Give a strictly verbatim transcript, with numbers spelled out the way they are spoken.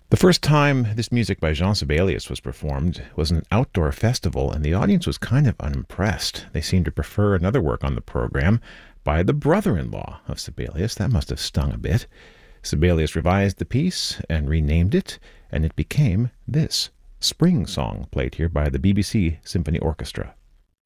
The first time this music by Jean Sibelius was performed was in an outdoor festival, and the audience was kind of unimpressed. They seemed to prefer another work on the program by the brother-in-law of Sibelius. That must have stung a bit. Sibelius revised the piece and renamed it, and it became this Spring Song, played here by the B B C Symphony Orchestra.